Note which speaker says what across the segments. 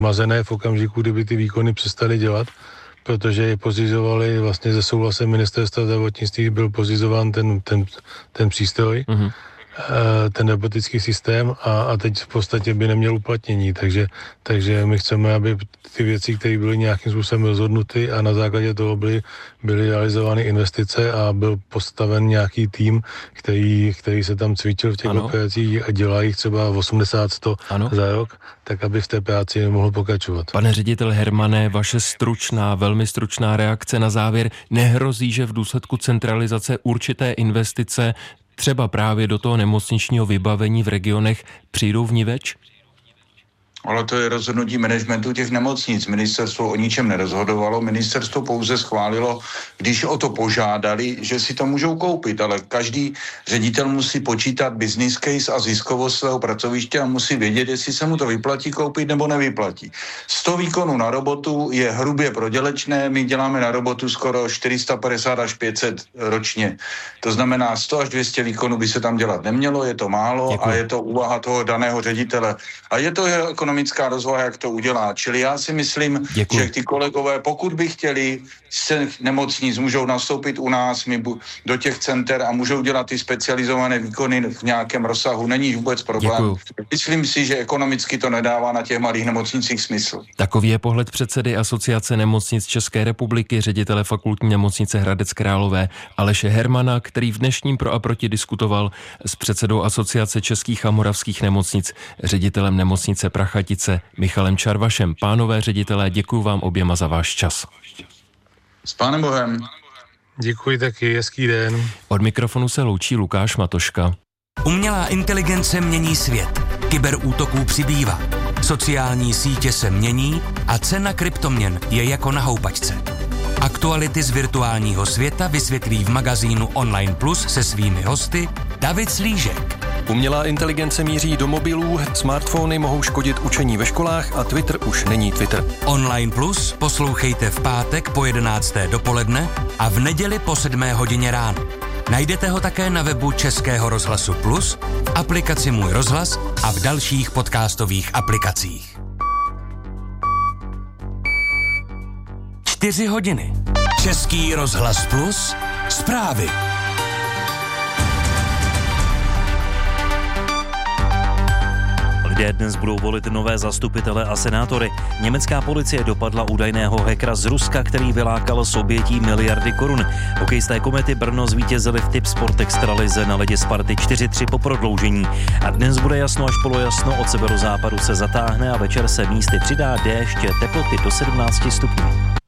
Speaker 1: mazené v okamžiku, kdyby ty výkony přestali dělat, protože je pořizovali vlastně ze souhlasem ministerstva zdravotnictví, byl pořizován ten přístroj, ten robotický systém a teď v podstatě by neměl uplatnění, takže my chceme, aby ty věci, které byly nějakým způsobem rozhodnuty a na základě toho byly realizovány investice a byl postaven nějaký tým, který se tam cvičil v těch operacích a dělá jich třeba 80-100 za rok, tak aby v té práci mohl pokračovat.
Speaker 2: Pane ředitel Hermane, vaše velmi stručná reakce na závěr. Nehrozí, že v důsledku centralizace určité investice třeba právě do toho nemocničního vybavení v regionech přijdou vniveč?
Speaker 3: Ale to je rozhodnutí managementu těch nemocnic. Ministerstvo o ničem nerozhodovalo, ministerstvo pouze schválilo, když o to požádali, že si to můžou koupit, ale každý ředitel musí počítat business case a ziskovost svého pracoviště a musí vědět, jestli se mu to vyplatí koupit nebo nevyplatí. 100 výkonů na robotu je hrubě prodělečné, my děláme na robotu skoro 450 až 500 ročně. To znamená 100 až 200 výkonů by se tam dělat nemělo, je to málo. Děkuji. A je to úvaha toho daného ředitele. A je to ekonomická rozvaha, jak to udělá. Čili já si myslím, že ty kolegové, pokud by chtěli z nemocnic, můžou nastoupit u nás do těch center a můžou dělat ty specializované výkony v nějakém rozsahu. Není vůbec problém. Děkuju. Myslím si, že ekonomicky to nedává na těch malých nemocnicích smysl.
Speaker 2: Takový je pohled předsedy Asociace nemocnic České republiky, ředitele fakultní nemocnice Hradec Králové Aleše Hermana, který v dnešním Pro a proti diskutoval s předsedou Asociace českých a moravských nemocnic, ředitelem nemocnice Prachatice Michalem Čarvašem. Pánové ředitelé, děkuji vám oběma za váš čas.
Speaker 3: S Pánem Bohem.
Speaker 1: Děkuji taky, hezký den.
Speaker 2: Od mikrofonu se loučí Lukáš Matoška.
Speaker 4: Umělá inteligence mění svět. Kyberútoků přibývá. Sociální sítě se mění a cena kryptoměn je jako na houpačce. Aktuality z virtuálního světa vysvětlí v magazínu Online Plus se svými hosty David Slížek.
Speaker 5: Umělá inteligence míří do mobilů, smartfony mohou škodit učení ve školách a Twitter už není Twitter.
Speaker 4: Online Plus poslouchejte v pátek po 11. dopoledne a v neděli po 7. hodině ráno. Najdete ho také na webu Českého rozhlasu Plus, v aplikaci Můj rozhlas a v dalších podcastových aplikacích. 4 hodiny. Český rozhlas Plus, zprávy.
Speaker 6: Lidé dnes budou volit nové zastupitele a senátory. Německá policie dopadla údajného hackera z Ruska, který vylákal z obětí miliardy korun. Hokejisté Komety Brno zvítězili v Tip Sport Extralize na ledě Sparty 4-3 po prodloužení. A dnes bude jasno až polojasno, od severozápadu se zatáhne a večer se místy přidá déšť, teploty do 17 stupňů.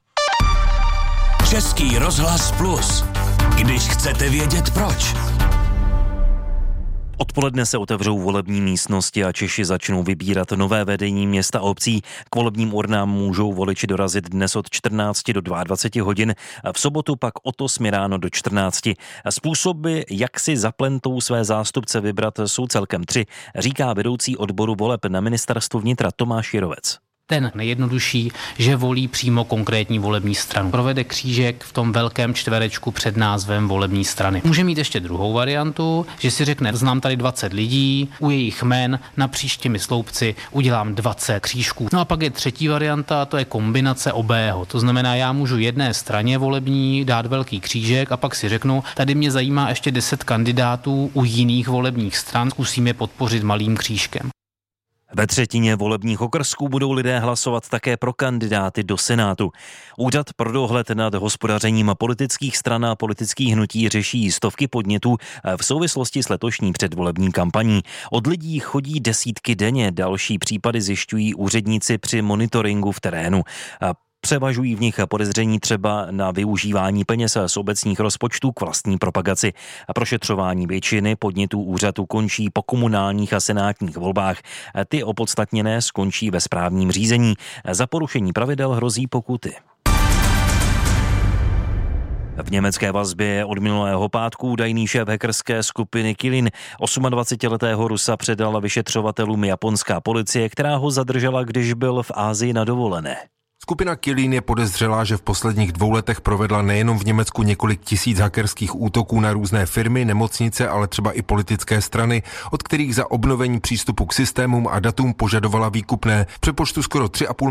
Speaker 4: Český rozhlas Plus. Když chcete vědět proč.
Speaker 6: Odpoledne se otevřou volební místnosti a Češi začnou vybírat nové vedení města a obcí. K volebním urnám můžou voliči dorazit dnes od 14 do 22 hodin, v sobotu pak od 8 ráno do 14. Způsoby, jak si za plentou své zástupce vybrat, jsou celkem 3, říká vedoucí odboru voleb na ministerstvu vnitra Tomáš Jirovec.
Speaker 7: Ten nejjednodušší, že volí přímo konkrétní volební stranu. Provede křížek v tom velkém čtverečku před názvem volební strany. Může mít ještě druhou variantu, že si řekne, znám tady 20 lidí, u jejich jmen na příštími sloupci udělám 20 křížků. No a pak je třetí varianta, a to je kombinace obého. To znamená, já můžu jedné straně volební dát velký křížek a pak si řeknu, tady mě zajímá ještě 10 kandidátů u jiných volebních stran, zkusím je podpořit malým křížkem.
Speaker 6: Ve třetině volebních okrsků budou lidé hlasovat také pro kandidáty do Senátu. Úřad pro dohled nad hospodařením politických stran a politických hnutí řeší stovky podnětů v souvislosti s letošní předvolební kampaní. Od lidí chodí desítky denně, další případy zjišťují úředníci při monitoringu v terénu. Převažují v nich podezření třeba na využívání peněz z obecních rozpočtů k vlastní propagaci. A prošetřování většiny podnětů úřadu končí po komunálních a senátních volbách. Ty opodstatněné skončí ve správním řízení. Za porušení pravidel hrozí pokuty. V německé vazbě je od minulého pátku údajný šéf hackerské skupiny Kilin. 28letého Rusa předala vyšetřovatelům japonská policie, která ho zadržela, když byl v Asii na dovolené.
Speaker 8: Skupina Kilin je podezřelá, že v posledních 2 letech provedla nejenom v Německu několik tisíc hackerských útoků na různé firmy, nemocnice, ale třeba i politické strany, od kterých za obnovení přístupu k systémům a datům požadovala výkupné. V přepočtu skoro 3,5